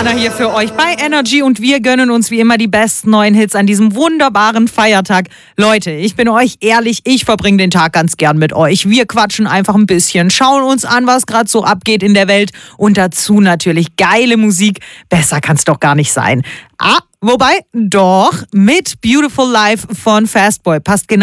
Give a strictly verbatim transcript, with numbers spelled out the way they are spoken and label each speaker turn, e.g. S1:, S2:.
S1: Jana hier für euch bei Energy und wir gönnen uns wie immer die besten neuen Hits an diesem wunderbaren Feiertag. Leute, ich bin euch ehrlich, ich verbringe den Tag ganz gern mit euch. Wir quatschen einfach ein bisschen, schauen uns an, was gerade so abgeht in der Welt und dazu natürlich geile Musik. Besser kann's doch gar nicht sein. Ah, wobei, doch, mit Beautiful Life von Fastboy passt genau